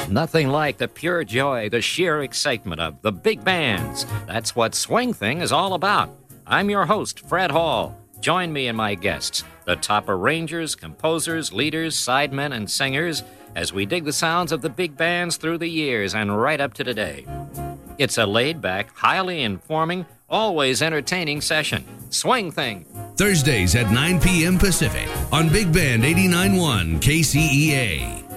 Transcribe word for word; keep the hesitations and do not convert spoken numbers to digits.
Nothing like the pure joy, the sheer excitement of the big bands. That's what Swing Thing is all about. I'm your host, Fred Hall. Join me and my guests, the top arrangers, composers, leaders, sidemen, and singers, as we dig the sounds of the big bands through the years and right up to today. It's a laid-back, highly informing, always entertaining session. Swing Thing. Thursdays at nine p.m. Pacific on Big Band eighty-nine point one K C E A.